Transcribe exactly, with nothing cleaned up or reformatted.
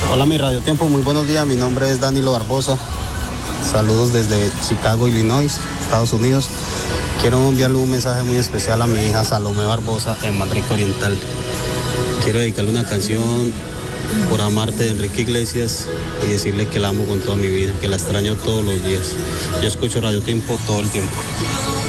Hola, mi Radio Tiempo, muy buenos días. Mi nombre es Danilo Barbosa. Saludos desde Chicago, Illinois, Estados Unidos. Quiero enviarle un mensaje muy especial a mi hija Salomé Barbosa en Manrique Oriental. Quiero dedicarle una canción por amarte de Enrique Iglesias y decirle que la amo con toda mi vida, que la extraño todos los días. Yo escucho Radio Tiempo todo el tiempo.